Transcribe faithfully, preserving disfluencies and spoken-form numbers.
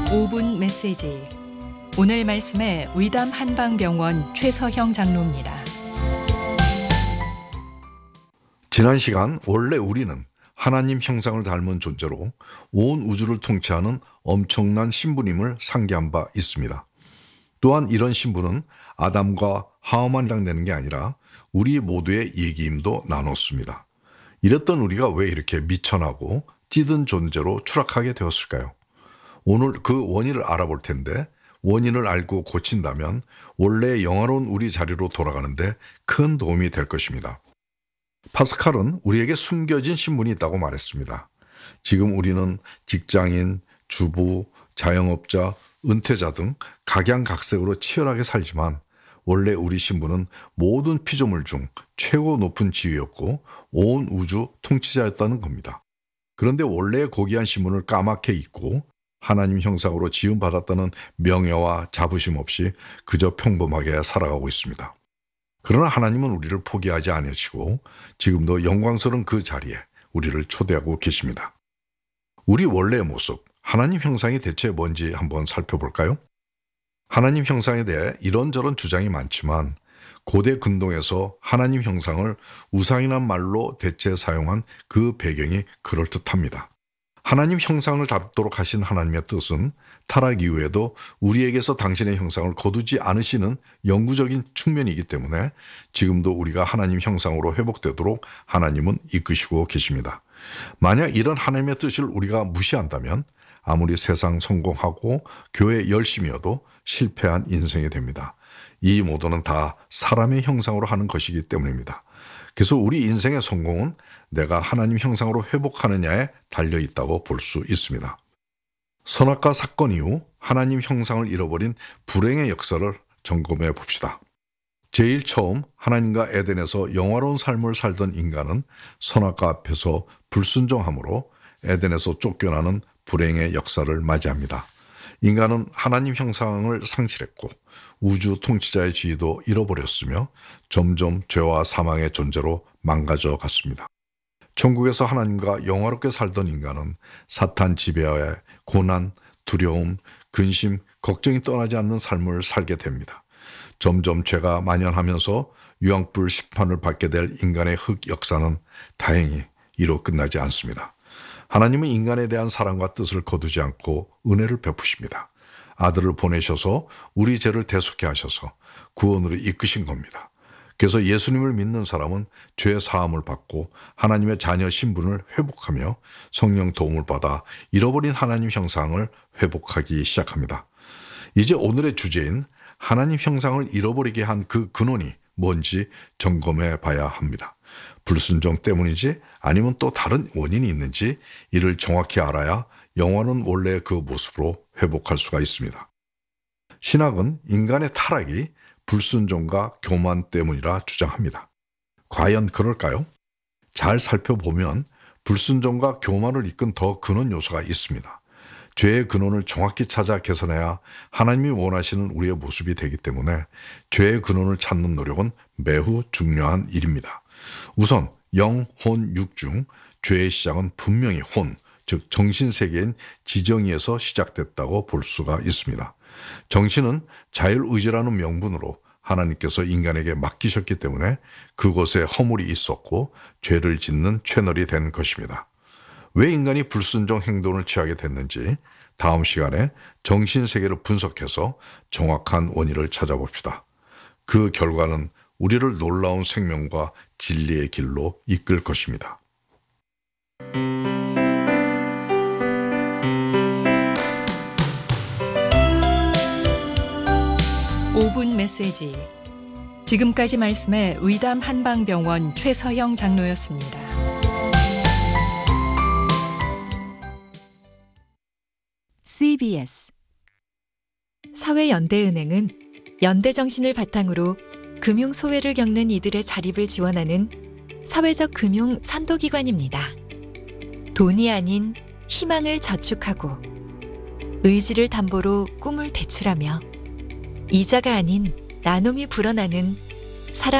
오 분 메시지. 오늘 말씀에 의담 한방병원 최서형 장로입니다. 지난 시간 원래 우리는 하나님 형상을 닮은 존재로 온 우주를 통치하는 엄청난 신부님을 상기한 바 있습니다. 또한 이런 신부는 아담과 하와만 해당되는 게 아니라 우리 모두의 얘기임도 나눴습니다. 이랬던 우리가 왜 이렇게 미천하고 찌든 존재로 추락하게 되었을까요? 오늘 그 원인을 알아볼 텐데 원인을 알고 고친다면 원래 영화로운 우리 자리로 돌아가는데 큰 도움이 될 것입니다. 파스칼은 우리에게 숨겨진 신분이 있다고 말했습니다. 지금 우리는 직장인, 주부, 자영업자, 은퇴자 등 각양각색으로 치열하게 살지만 원래 우리 신분은 모든 피조물 중 최고 높은 지위였고 온 우주 통치자였다는 겁니다. 그런데 원래의 고귀한 신분을 까맣게 잊고 하나님 형상으로 지음받았다는 명예와 자부심 없이 그저 평범하게 살아가고 있습니다. 그러나 하나님은 우리를 포기하지 않으시고 지금도 영광스러운 그 자리에 우리를 초대하고 계십니다. 우리 원래의 모습, 하나님 형상이 대체 뭔지 한번 살펴볼까요? 하나님 형상에 대해 이런저런 주장이 많지만 고대 근동에서 하나님 형상을 우상이란 말로 대체 사용한 그 배경이 그럴듯합니다. 하나님 형상을 닮도록 하신 하나님의 뜻은 타락 이후에도 우리에게서 당신의 형상을 거두지 않으시는 영구적인 측면이기 때문에 지금도 우리가 하나님 형상으로 회복되도록 하나님은 이끄시고 계십니다. 만약 이런 하나님의 뜻을 우리가 무시한다면 아무리 세상 성공하고 교회 열심이어도 실패한 인생이 됩니다. 이 모두는 다 사람의 형상으로 하는 것이기 때문입니다. 그래서 우리 인생의 성공은 내가 하나님 형상으로 회복하느냐에 달려있다고 볼 수 있습니다. 선악과 사건 이후 하나님 형상을 잃어버린 불행의 역사를 점검해 봅시다. 제일 처음 하나님과 에덴에서 영화로운 삶을 살던 인간은 선악과 앞에서 불순종함으로 에덴에서 쫓겨나는 불행의 역사를 맞이합니다. 인간은 하나님 형상을 상실했고 우주 통치자의 지위도 잃어버렸으며 점점 죄와 사망의 존재로 망가져 갔습니다. 천국에서 하나님과 영화롭게 살던 인간은 사탄 지배하에 고난, 두려움, 근심, 걱정이 떠나지 않는 삶을 살게 됩니다. 점점 죄가 만연하면서 유황불 심판을 받게 될 인간의 흑 역사는 다행히 이로 끝나지 않습니다. 하나님은 인간에 대한 사랑과 뜻을 거두지 않고 은혜를 베푸십니다. 아들을 보내셔서 우리 죄를 대속케 하셔서 구원으로 이끄신 겁니다. 그래서 예수님을 믿는 사람은 죄 사함을 받고 하나님의 자녀 신분을 회복하며 성령 도움을 받아 잃어버린 하나님 형상을 회복하기 시작합니다. 이제 오늘의 주제인 하나님 형상을 잃어버리게 한 그 근원이 뭔지 점검해 봐야 합니다. 불순종 때문인지 아니면 또 다른 원인이 있는지 이를 정확히 알아야 영혼은 원래의 그 모습으로 회복할 수가 있습니다. 신학은 인간의 타락이 불순종과 교만 때문이라 주장합니다. 과연 그럴까요? 잘 살펴보면 불순종과 교만을 이끈 더 근원 요소가 있습니다. 죄의 근원을 정확히 찾아 개선해야 하나님이 원하시는 우리의 모습이 되기 때문에 죄의 근원을 찾는 노력은 매우 중요한 일입니다. 우선 영, 혼, 육 중 죄의 시작은 분명히 혼, 즉 정신세계인 지정의에서 시작됐다고 볼 수가 있습니다. 정신은 자율의지라는 명분으로 하나님께서 인간에게 맡기셨기 때문에 그곳에 허물이 있었고 죄를 짓는 채널이 된 것입니다. 왜 인간이 불순종 행동을 취하게 됐는지 다음 시간에 정신세계를 분석해서 정확한 원인을 찾아봅시다. 그 결과는 우리를 놀라운 생명과 진리의 길로 이끌 것입니다. 오 분 메시지. 지금까지 말씀에 의담 한방병원 최서형 장로였습니다. 씨비에스 사회연대은행은 연대정신을 바탕으로 금융 소외를 겪는 이들의 자립을 지원하는 사회적 금융 선도기관입니다. 돈이 아닌 희망을 저축하고 의지를 담보로 꿈을 대출하며 이자가 아닌 나눔이 불어나는 사람